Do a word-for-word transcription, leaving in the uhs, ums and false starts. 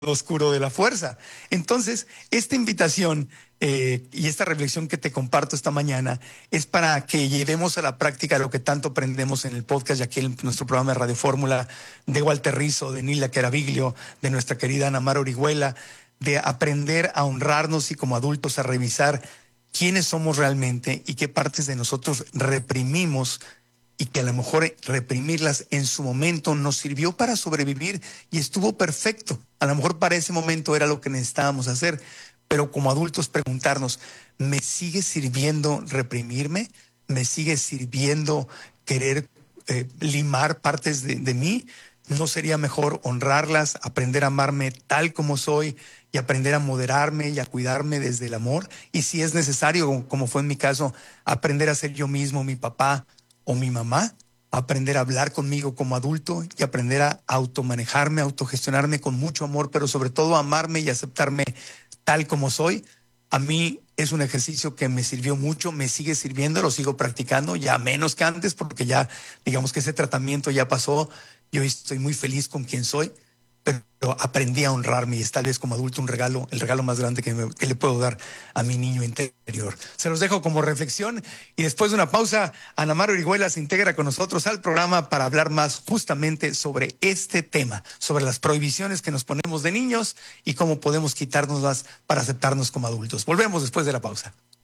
oscuro de la fuerza. Entonces, esta invitación eh, y esta reflexión que te comparto esta mañana es para que llevemos a la práctica lo que tanto aprendemos en el podcast y aquí en nuestro programa de Radio Fórmula de Walter Rizzo, de Nila Caraviglio, de nuestra querida Ana Mar Orihuela, de aprender a honrarnos y como adultos a revisar quiénes somos realmente y qué partes de nosotros reprimimos y que a lo mejor reprimirlas en su momento nos sirvió para sobrevivir y estuvo perfecto. A lo mejor para ese momento era lo que necesitábamos hacer, pero como adultos preguntarnos, ¿me sigue sirviendo reprimirme? ¿Me sigue sirviendo querer eh, limar partes de, de mí? ¿No sería mejor honrarlas, aprender a amarme tal como soy y aprender a moderarme y a cuidarme desde el amor? Y si es necesario, como fue en mi caso, aprender a ser yo mismo, mi papá o mi mamá, aprender a hablar conmigo como adulto y aprender a automanejarme, autogestionarme con mucho amor, pero sobre todo amarme y aceptarme tal como soy. A mí es un ejercicio que me sirvió mucho, me sigue sirviendo, lo sigo practicando, ya menos que antes, porque ya digamos que ese tratamiento ya pasó. Yo estoy muy feliz con quien soy, pero aprendí a honrarme y es tal vez como adulto un regalo, el regalo más grande que, me, que le puedo dar a mi niño interior. Se los dejo como reflexión y después de una pausa, Ana Mar Orihuela se integra con nosotros al programa para hablar más justamente sobre este tema, sobre las prohibiciones que nos ponemos de niños y cómo podemos quitárnoslas para aceptarnos como adultos. Volvemos después de la pausa.